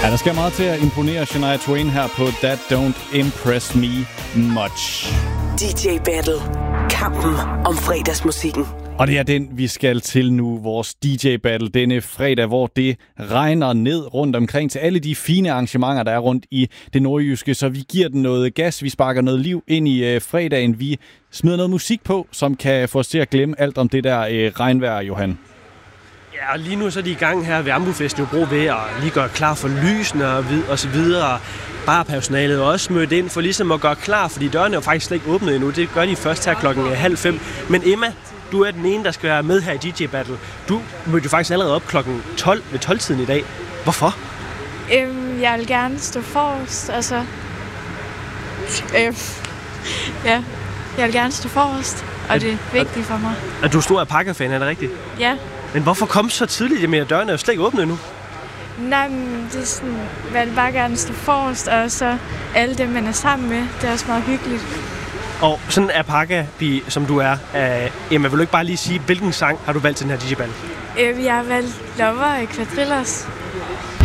Ja, der skal meget til at imponere Shania Twain her på That Don't Impress Me Much. DJ Battle. Kampen om fredagsmusikken. Og det er den, vi skal til nu, vores DJ Battle denne fredag, hvor det regner ned rundt omkring til alle de fine arrangementer, der er rundt i det nordjyske. Så vi giver den noget gas, vi sparker noget liv ind i fredagen. Vi smider noget musik på, som kan få os til at glemme alt om det der regnvejr, Johan. Ja, og lige nu så er de i gang her ved Ambufest Nørrebro ved at lige gøre klar for lysene og så videre. Barpersonalet er også mødt ind for ligesom at gøre klar, fordi dørene er jo faktisk slet ikke åbnet endnu. Det gør de først her 4:30. Men Emma, du er den ene, der skal være med her i DJ Battle. Du mødte jo faktisk allerede op klokken 12 ved 12-tiden i dag. Hvorfor? Jeg vil gerne stå forrest, altså... Ja, jeg vil gerne stå forrest, og det er vigtigt for mig. Er du stor Alpaca-fan, er det rigtigt? Ja. Men hvorfor kom så tidligt? Jamen, dørene er jo slet ikke åbnet endnu. Nej, men det er sådan, jeg vil bare gerne stå forrest, og så alle dem, man er sammen med, det er også meget hyggeligt. Og sådan en Alpaca-pige, som du er, Emma, vil du ikke bare lige sige, hvilken sang har du valgt til den her DJ-band? Jeg har valgt Lover af Quadrilles.